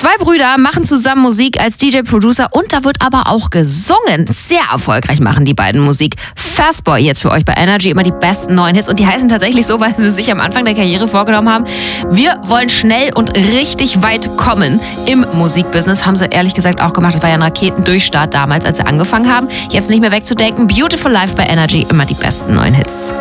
Zwei Brüder machen zusammen Musik als DJ-Producer und da wird aber auch gesungen. Sehr erfolgreich machen die beiden Musik. Fastboy jetzt für euch bei Energy, immer die besten neuen Hits. Und die heißen tatsächlich so, weil sie sich am Anfang der Karriere vorgenommen haben, wir wollen schnell und richtig weit kommen im Musikbusiness. Haben sie ehrlich gesagt auch gemacht. Das war ja ein Raketendurchstart damals, als sie angefangen haben. Jetzt nicht mehr wegzudenken. Beautiful Life bei Energy, immer die besten neuen Hits.